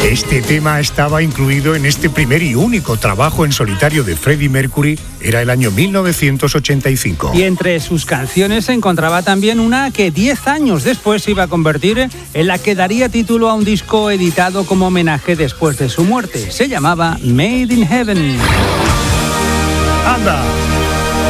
Este tema estaba incluido en este primer y único trabajo en solitario de Freddie Mercury, era el año 1985. Y entre sus canciones se encontraba también una que 10 años después se iba a convertir en la que daría título a un disco editado como homenaje después de su muerte. Se llamaba Made in Heaven. ¡Anda!